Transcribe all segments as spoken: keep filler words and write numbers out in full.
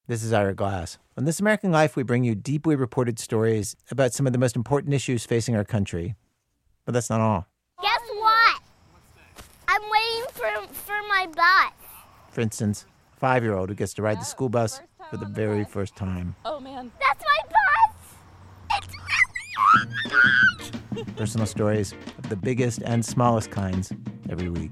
This is Ira Glass. On This American Life, we bring you deeply reported stories about some of the most important issues facing our country. But that's not all. Guess what? I'm waiting for for my bus. For instance, a five-year-old who gets to ride the school bus for the very first time. Oh, man. That's my bus! It's really big! Personal stories of the biggest and smallest kinds every week.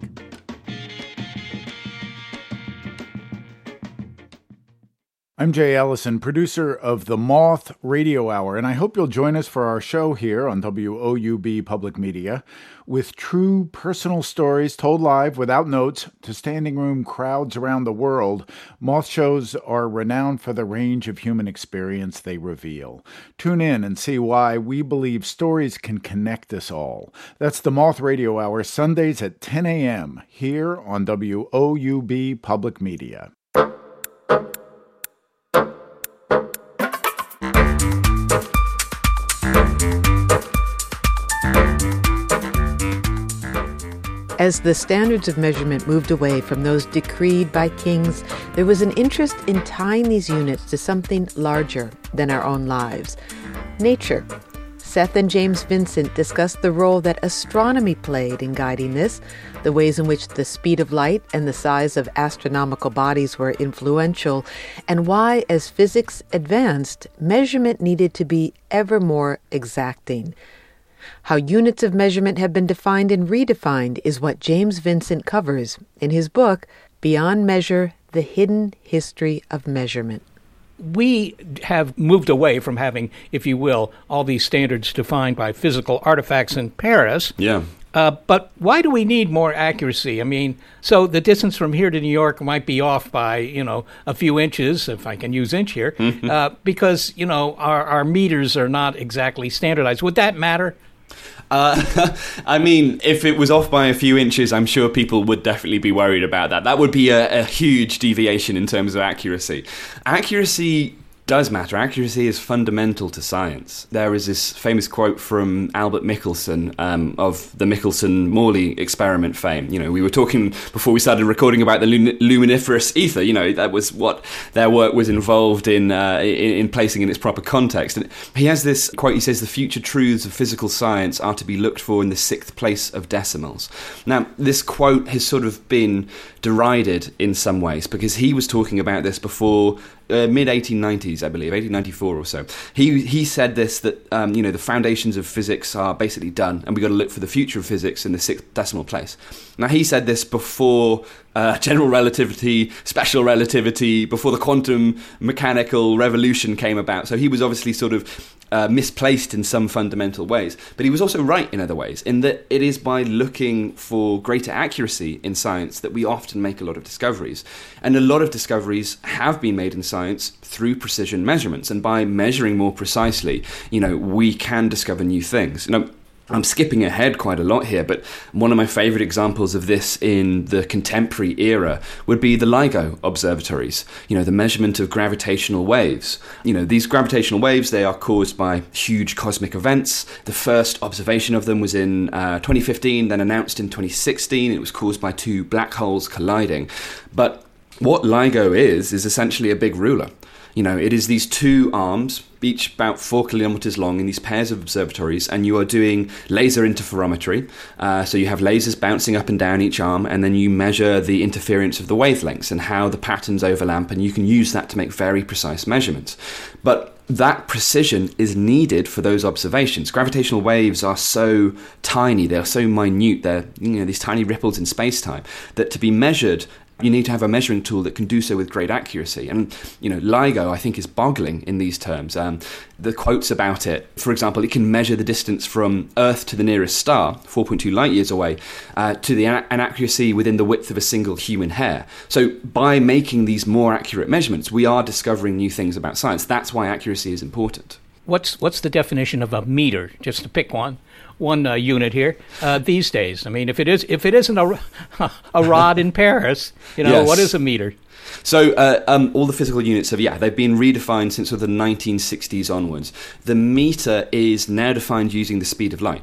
I'm Jay Ellison, producer of The Moth Radio Hour, and I hope you'll join us for our show here on W O U B Public Media with true personal stories told live without notes to standing room crowds around the world. Moth shows are renowned for the range of human experience they reveal. Tune in and see why we believe stories can connect us all. That's The Moth Radio Hour, Sundays at ten a.m. here on W O U B Public Media. As the standards of measurement moved away from those decreed by kings, there was an interest in tying these units to something larger than our own lives. Nature. Seth and James Vincent discussed the role that astronomy played in guiding this, the ways in which the speed of light and the size of astronomical bodies were influential, and why, as physics advanced, measurement needed to be ever more exacting. How units of measurement have been defined and redefined is what James Vincent covers in his book, Beyond Measure, The Hidden History of Measurement. We have moved away from having, if you will, all these standards defined by physical artifacts in Paris. Yeah. Uh, but why do we need more accuracy? I mean, so the distance from here to New York might be off by, you know, a few inches, if I can use inch here, mm-hmm. uh, because, you know, our, our meters are not exactly standardized. Would that matter? Uh, I mean, if it was off by a few inches, I'm sure people would definitely be worried about that. That would be a, a huge deviation in terms of accuracy. Accuracy does matter. Accuracy is fundamental to science. There is this famous quote from Albert Michelson um, of the Michelson-Morley experiment fame. You know, we were talking before we started recording about the lun- luminiferous ether. You know, that was what their work was involved in, uh, in in placing in its proper context. And he has this quote. He says, "The future truths of physical science are to be looked for in the sixth place of decimals." Now, this quote has sort of been derided in some ways because he was talking about this before Uh, mid eighteen nineties, I believe, eighteen ninety-four or so. He he said this, that um, you know the foundations of physics are basically done, and we've got to look for the future of physics in the sixth decimal place. Now, he said this before uh, general relativity, special relativity, before the quantum mechanical revolution came about. So he was obviously sort of uh, misplaced in some fundamental ways. But he was also right in other ways, in that it is by looking for greater accuracy in science that we often make a lot of discoveries. And a lot of discoveries have been made in science through precision measurements. And by measuring more precisely, you know, we can discover new things. You know, I'm skipping ahead quite a lot here, but one of my favourite examples of this in the contemporary era would be the LIGO observatories, you know, the measurement of gravitational waves. You know, these gravitational waves, they are caused by huge cosmic events. The first observation of them was in uh, twenty fifteen, then announced in twenty sixteen. It was caused by two black holes colliding. But what LIGO is, is essentially a big ruler. You know, it is these two arms, each about four kilometers long, in these pairs of observatories, and you are doing laser interferometry. Uh, so you have lasers bouncing up and down each arm, and then you measure the interference of the wavelengths and how the patterns overlap, and you can use that to make very precise measurements. But that precision is needed for those observations. Gravitational waves are so tiny, they're so minute, they're, you know, these tiny ripples in space-time, that to be measured, you need to have a measuring tool that can do so with great accuracy. And, you know, LIGO, I think, is boggling in these terms. Um, the quotes about it, for example, it can measure the distance from Earth to the nearest star, four point two light years away, uh, to the an accuracy within the width of a single human hair. So by making these more accurate measurements, we are discovering new things about science. That's why accuracy is important. What's what's the definition of a meter? Just to pick one. One uh, unit here uh, these days. I mean, if it is if it isn't a, a rod in Paris, you know, yes. What is a meter? So uh, um, all the physical units have, yeah, they've been redefined since sort of the nineteen sixties onwards. The meter is now defined using the speed of light.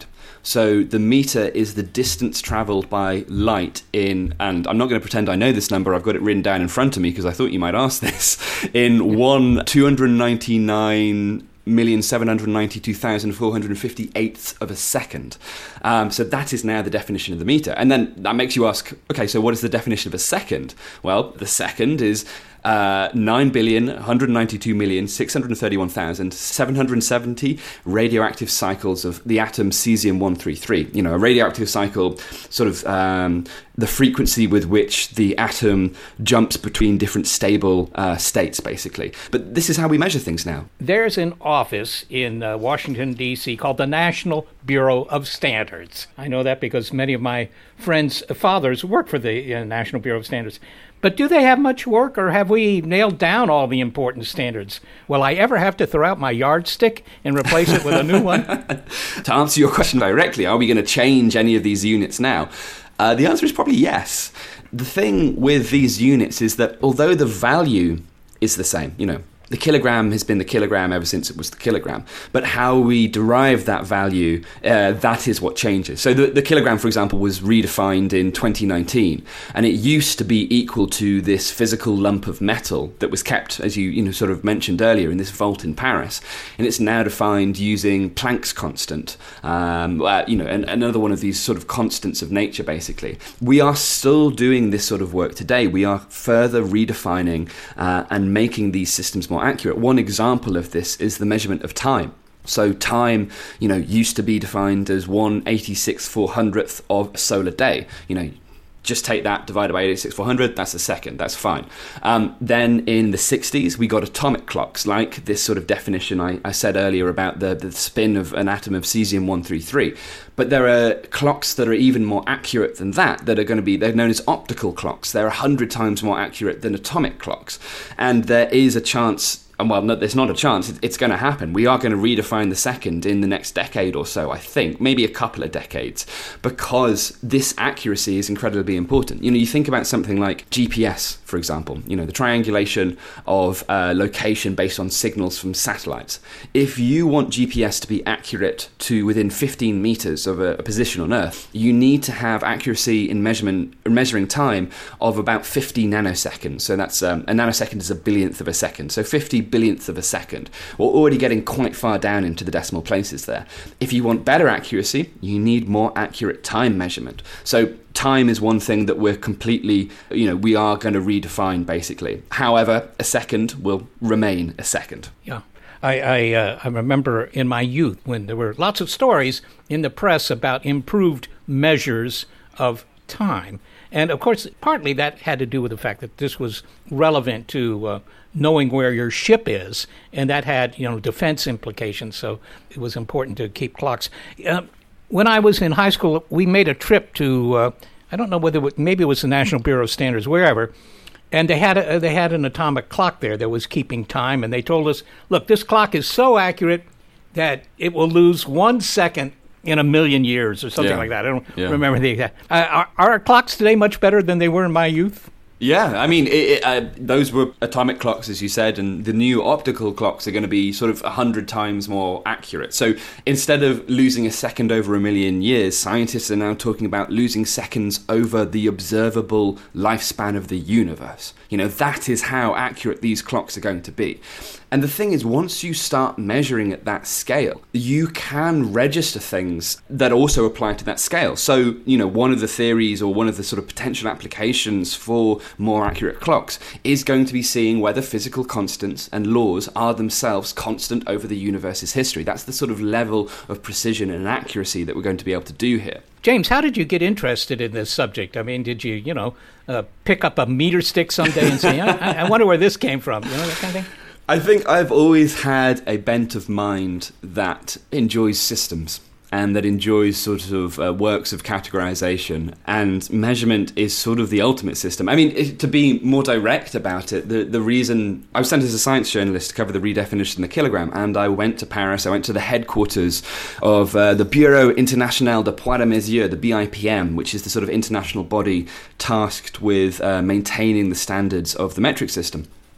So the meter is the distance traveled by light in, and I'm not going to pretend I know this number, I've got it written down in front of me because I thought you might ask this, in one two hundred ninety-nine million seven hundred ninety-two thousand four hundred fifty-eighths of a second. Um, so that is now the definition of the meter. And then that makes you ask, okay, so what is the definition of a second? Well, the second is uh, nine billion one hundred ninety-two million six hundred thirty-one thousand seven hundred seventy radioactive cycles of the atom cesium one thirty-three. You know, a radioactive cycle, sort of um, the frequency with which the atom jumps between different stable uh, states, basically. But this is how we measure things now. There's an office in uh, Washington, D C called the National Bureau of Standards. I know that because many of my friends' fathers work for the uh, National Bureau of Standards. But do they have much work, or have we nailed down all the important standards? Will I ever have to throw out my yardstick and replace it with a new one? To answer your question directly, are we going to change any of these units now? Uh, the answer is probably yes. The thing with these units is that although the value is the same, you know, the kilogram has been the kilogram ever since it was the kilogram. But how we derive that value, uh, that is what changes. So the, the kilogram, for example, was redefined in twenty nineteen. And it used to be equal to this physical lump of metal that was kept, as you, you know, sort of mentioned earlier, in this vault in Paris. And it's now defined using Planck's constant, um, uh, you know, and another one of these sort of constants of nature, basically. We are still doing this sort of work today. We are further redefining uh, and making these systems more accurate. One example of this is the measurement of time. So time, you know, used to be defined as one eighty-six four hundredth of a solar day. You know, just take that divided by eighty-six four hundred, that's a second, that's fine. Um, then in the sixties, we got atomic clocks, like this sort of definition I, I said earlier about the, the spin of an atom of cesium one thirty-three. But there are clocks that are even more accurate than that, that are going to be, they're known as optical clocks. They're one hundred times more accurate than atomic clocks. And there is a chance, and well, no, there's not a chance, it's going to happen. We are going to redefine the second in the next decade or so, I think, maybe a couple of decades, because this accuracy is incredibly important. You know, you think about something like G P S, for example, you know, the triangulation of uh, location based on signals from satellites. If you want G P S to be accurate to within fifteen meters of a, a position on Earth, you need to have accuracy in measurement, measuring time of about fifty nanoseconds. So that's um, a nanosecond is a billionth of a second. So fifty billionths of a second. We're already getting quite far down into the decimal places there. If you want better accuracy, you need more accurate time measurement. So time is one thing that we're completely, you know, we are going to redefine, basically. However, a second will remain a second. Yeah. I I, uh, I remember in my youth when there were lots of stories in the press about improved measures of time. And, of course, partly that had to do with the fact that this was relevant to uh, knowing where your ship is, and that had, you know, defense implications, so it was important to keep clocks. Uh, when I was in high school, we made a trip to, uh, I don't know whether, it was, maybe it was the National Bureau of Standards, wherever, and they had a, they had an atomic clock there that was keeping time, and they told us, look, this clock is so accurate that it will lose one second in a million years or something yeah. like that. I don't yeah. remember the exact. Uh, are, are our clocks today much better than they were in my youth? Yeah, I mean, it, it, uh, those were atomic clocks, as you said, and the new optical clocks are going to be sort of one hundred times more accurate. So instead of losing a second over a million years, scientists are now talking about losing seconds over the observable lifespan of the universe. You know, that is how accurate these clocks are going to be. And the thing is, once you start measuring at that scale, you can register things that also apply to that scale. So, you know, one of the theories or one of the sort of potential applications for more accurate clocks is going to be seeing whether physical constants and laws are themselves constant over the universe's history. That's the sort of level of precision and accuracy that we're going to be able to do here. James, how did you get interested in this subject? I mean, did you, you know, uh, pick up a meter stick someday and say, I, I wonder where this came from, you know, that kind of thing? I think I've always had a bent of mind that enjoys systems and that enjoys sort of uh, works of categorization, and measurement is sort of the ultimate system. I mean, it, to be more direct about it, the, the reason I was sent as a science journalist to cover the redefinition of the kilogram, and I went to Paris, I went to the headquarters of uh, the Bureau International de Poids de Mesure, the B I P M, which is the sort of international body tasked with uh, maintaining the standards of the metric system.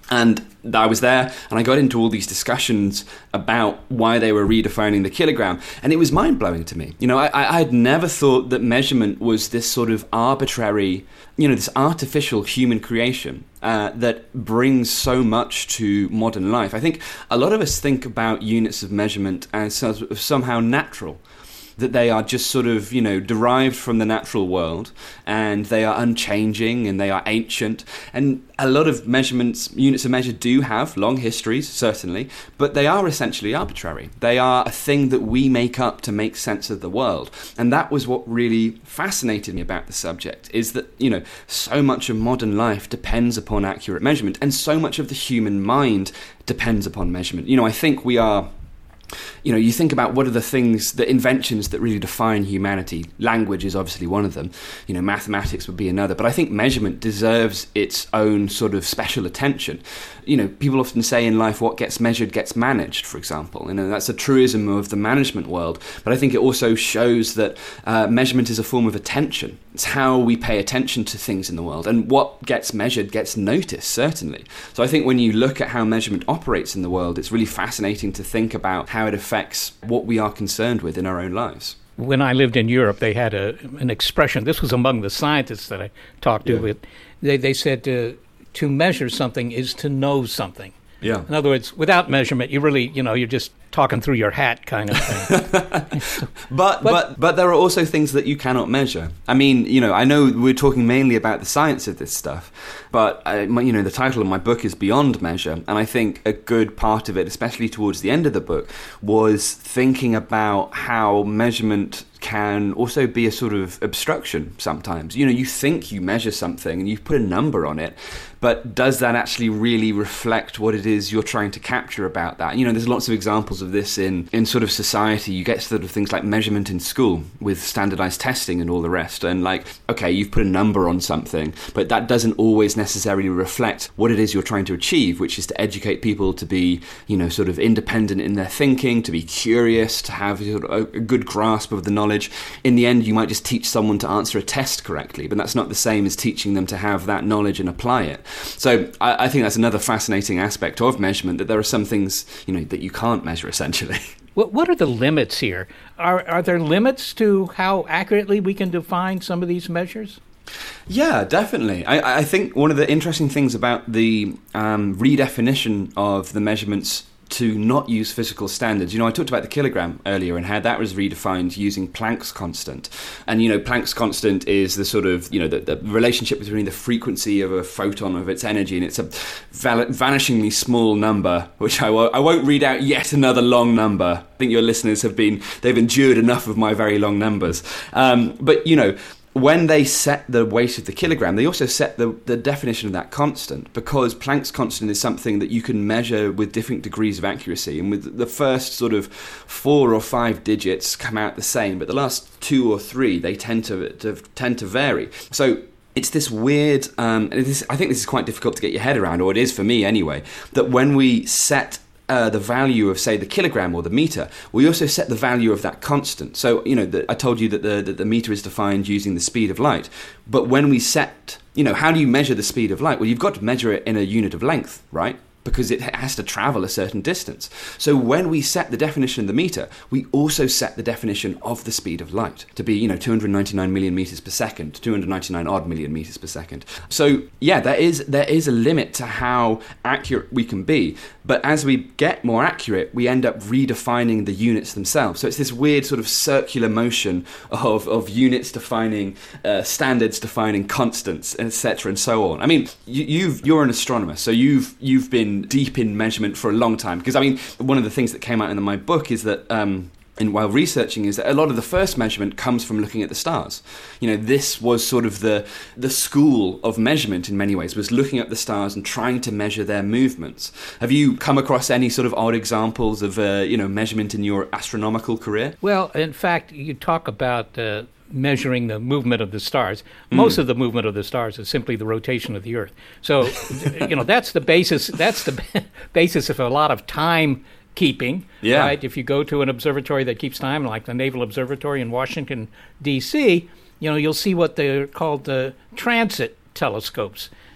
And I was there, and I got into all these discussions about why they were redefining the kilogram, and it was mind-blowing to me. You know, I, I had never thought that measurement was this sort of arbitrary, you know, this artificial human creation uh, that brings so much to modern life. I think a lot of us think about units of measurement as sort of somehow natural, that they are just sort of, you know, derived from the natural world, and they are unchanging and they are ancient. And a lot of measurements, units of measure do have long histories, certainly, but they are essentially arbitrary. They are a thing that we make up to make sense of the world. And that was what really fascinated me about the subject, is that, you know, so much of modern life depends upon accurate measurement, and so much of the human mind depends upon measurement. You know, I think we are... You know, you think about what are the things, the inventions that really define humanity. Language is obviously one of them. You know, mathematics would be another. But I think measurement deserves its own sort of special attention. You know, people often say in life, what gets measured gets managed, for example. And that's a truism of the management world. But I think it also shows that uh, measurement is a form of attention. It's how we pay attention to things in the world. And what gets measured gets noticed, certainly. So I think when you look at how measurement operates in the world, it's really fascinating to think about how it affects what we are concerned with in our own lives. When I lived in Europe, they had a, an expression. This was among the scientists that I talked to. Yeah. With, they, they said uh, to measure something is to know something. Yeah. In other words, without measurement, you really, you know, you're just talking through your hat kind of thing. but, but but but there are also things that you cannot measure. I mean, you know, I know we're talking mainly about the science of this stuff, but I, my, you know, the title of my book is Beyond Measure, and I think a good part of it, especially towards the end of the book, was thinking about how measurement can also be a sort of obstruction sometimes. You know, you think you measure something and you put a number on it, but does that actually really reflect what it is you're trying to capture about that? You know, there's lots of examples of this in, in sort of society. You get sort of things like measurement in school with standardized testing and all the rest. And like, okay, you've put a number on something, but that doesn't always necessarily reflect what it is you're trying to achieve, which is to educate people to be, you know, sort of independent in their thinking, to be curious, to have sort of a good grasp of the knowledge. In the end, you might just teach someone to answer a test correctly, but that's not the same as teaching them to have that knowledge and apply it. So I, I think that's another fascinating aspect of measurement, that there are some things, you know, that you can't measure, essentially. What what are the limits here? Are are there limits to how accurately we can define some of these measures? Yeah, definitely. I, I think one of the interesting things about the um, redefinition of the measurements to not use physical standards. You know, I talked about the kilogram earlier and how that was redefined using Planck's constant. And, you know, Planck's constant is the sort of, you know, the, the relationship between the frequency of a photon of its energy, and it's a val- vanishingly small number, which I, w- I won't read out yet another long number. I think your listeners have been, they've endured enough of my very long numbers. Um, but, you know, when they set the weight of the kilogram, they also set the, the definition of that constant, because Planck's constant is something that you can measure with different degrees of accuracy. And with the first sort of four or five digits come out the same, but the last two or three, they tend to, to tend to vary. So it's this weird, um, and this, I think this is quite difficult to get your head around, or it is for me anyway, that when we set Uh, the value of, say, the kilogram or the meter, we also set the value of that constant. So, you know, the, I told you that the, that the meter is defined using the speed of light. But when we set, you know, how do you measure the speed of light? Well, you've got to measure it in a unit of length, right? Because it has to travel a certain distance. So when we set the definition of the meter, we also set the definition of the speed of light to be, you know, two hundred ninety-nine million meters per second, two hundred ninety-nine odd million meters per second. So yeah, there is there is a limit to how accurate we can be. But as we get more accurate, we end up redefining the units themselves. So it's this weird sort of circular motion of, of units defining uh, standards, defining constants, et cetera, and so on. I mean, you, you've you're an astronomer, so you've you've been deep in measurement for a long time, because I mean, one of the things that came out in my book is that um and while researching is that a lot of the first measurement comes from looking at the stars. You know, this was sort of the the school of measurement in many ways, was looking at the stars and trying to measure their movements. Have you come across any sort of odd examples of uh, you know, measurement in your astronomical career? Well, in fact, you talk about uh, measuring the movement of the stars. Most mm. of the movement of the stars is simply the rotation of the Earth. So, you know, that's the basis. That's the basis of a lot of time keeping, yeah. right? If you go to an observatory that keeps time, like the Naval Observatory in Washington, D C, you know, you'll see what they're called the transit telescopes.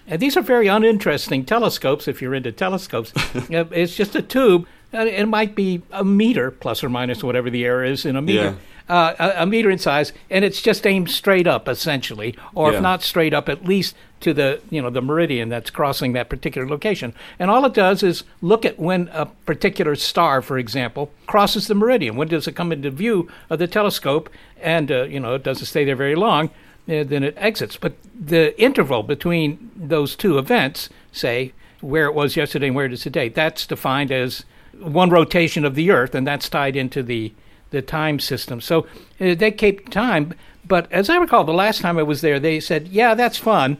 And these are very uninteresting telescopes if you're into telescopes. It's just a tube. It might be a meter, plus or minus whatever the error is in a meter. Yeah. Uh, a, a meter in size, and it's just aimed straight up, essentially, or yeah. if not straight up, at least to the you know the meridian that's crossing that particular location. And all it does is look at when a particular star, for example, crosses the meridian. When does it come into view of the telescope? And uh, you know it doesn't stay there very long. Uh, then it exits. But the interval between those two events, say where it was yesterday and where it is today, that's defined as one rotation of the Earth, and that's tied into the the time system. So uh, they keep time. But as I recall, the last time I was there, they said, yeah, that's fun.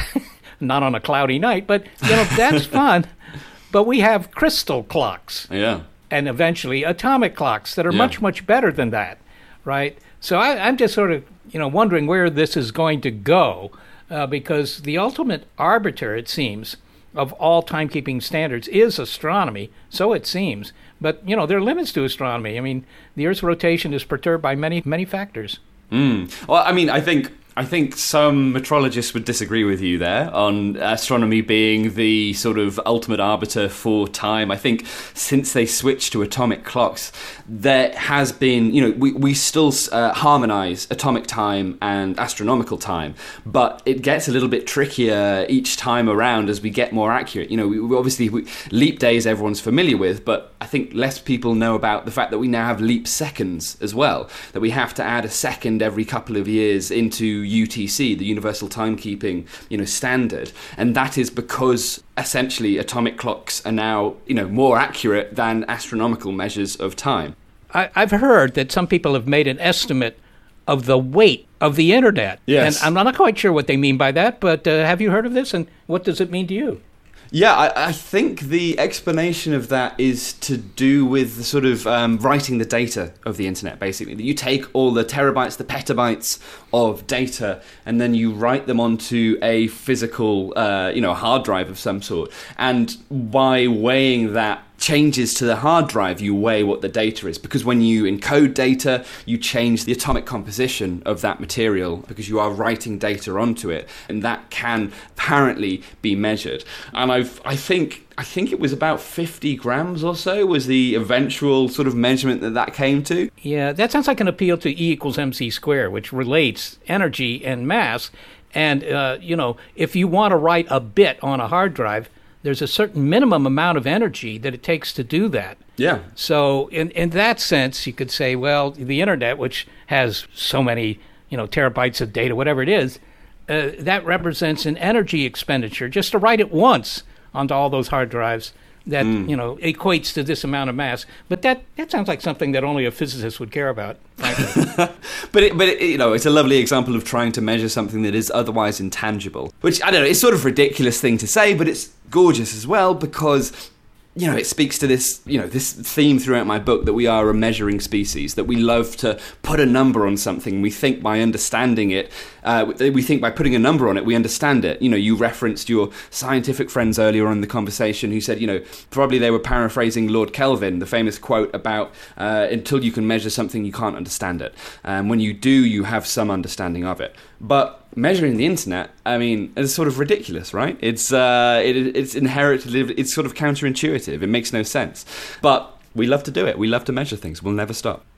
Not on a cloudy night, but, you know, that's fun. But we have crystal clocks. Yeah. And eventually atomic clocks that are yeah. much, much better than that, right? So I, I'm just sort of, you know, wondering where this is going to go, uh, because the ultimate arbiter, it seems, of all timekeeping standards is astronomy, so it seems. But, you know, there are limits to astronomy. I mean, the Earth's rotation is perturbed by many, many factors. Mm. Well, I mean, I think I think some meteorologists would disagree with you there on astronomy being the sort of ultimate arbiter for time. I think since they switched to atomic clocks, there has been, you know, we, we still uh, harmonize atomic time and astronomical time, but it gets a little bit trickier each time around as we get more accurate. You know, we, we obviously, we, leap days everyone's familiar with, but I think less people know about the fact that we now have leap seconds as well, that we have to add a second every couple of years into U T C, the Universal Timekeeping, you know, standard, and that is because essentially atomic clocks are now, you know, more accurate than astronomical measures of time. I, I've heard that some people have made an estimate of the weight of the internet. Yes. And I'm not quite sure what they mean by that, but uh, have you heard of this, and what does it mean to you? Yeah, I, I think the explanation of that is to do with the sort of um, writing the data of the internet, basically. That you take all the terabytes, the petabytes of data, and then you write them onto a physical, uh, you know, hard drive of some sort. And by weighing that changes to the hard drive, you weigh what the data is, because when you encode data, you change the atomic composition of that material because you are writing data onto it, and that can apparently be measured. And I've, I think, I think it was about fifty grams or so was the eventual sort of measurement that that came to. Yeah, that sounds like an appeal to E equals mc squared, which relates energy and mass. And uh, you know, if you want to write a bit on a hard drive, there's a certain minimum amount of energy that it takes to do that. Yeah. So in in that sense, you could say, well, the internet, which has so many, you know, terabytes of data, whatever it is, uh, that represents an energy expenditure just to write it once onto all those hard drives that, mm. you know, equates to this amount of mass. But that, that sounds like something that only a physicist would care about, frankly. but, it, but it, you know, it's a lovely example of trying to measure something that is otherwise intangible. Which, I don't know, it's sort of a ridiculous thing to say, but it's gorgeous as well because, you know, it speaks to this, you know, this theme throughout my book that we are a measuring species, that we love to put a number on something. We think by understanding it, uh, we think by putting a number on it, we understand it. You know, you referenced your scientific friends earlier on in the conversation who said, you know, probably they were paraphrasing Lord Kelvin, the famous quote about uh, until you can measure something, you can't understand it. And um, when you do, you have some understanding of it. But measuring the internet, I mean, it's sort of ridiculous, right? It's uh, it, it's inherently, it's sort of counterintuitive. It makes no sense. But we love to do it. We love to measure things. We'll never stop.